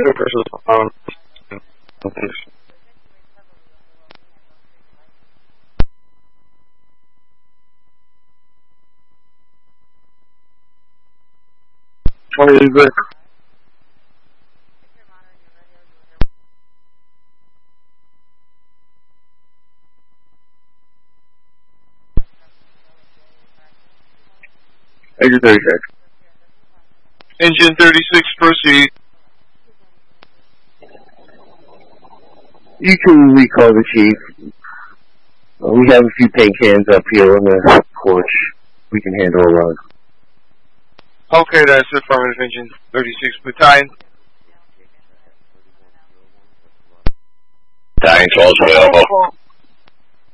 Engine 36. Engine 36, proceed. You can recall the chief. We have a few paint cans up here on the porch. We can handle a run. Okay, that's affirmative. Engine 36, battalion. Battalion 12 available.